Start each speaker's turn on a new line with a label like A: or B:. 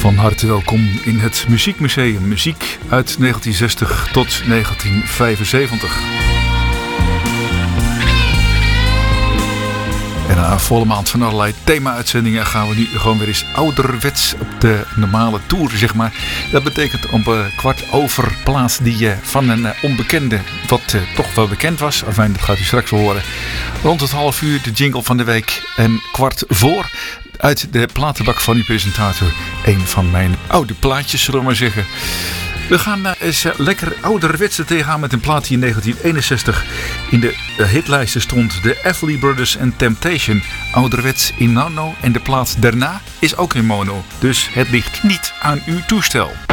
A: Van harte welkom in het Muziekmuseum. Muziek uit 1960 tot 1975. En na een volle maand van allerlei thema-uitzendingen gaan we nu gewoon weer eens ouderwets op de normale tour, zeg maar. Dat betekent om 15:15 plaats die van een onbekende, wat toch wel bekend was. Enfin, dat gaat u straks horen. Rond het 12:30 de jingle van de week. En 15:15 uit de platenbak van uw presentator. Een van mijn oude plaatjes, zullen we maar zeggen. We gaan eens lekker ouderwetse tegenaan met een plaat die in 1961 in de hitlijsten stond. De Everly Brothers and Temptation. Ouderwets in mono en de plaat daarna is ook in mono. Dus het ligt niet aan uw toestel.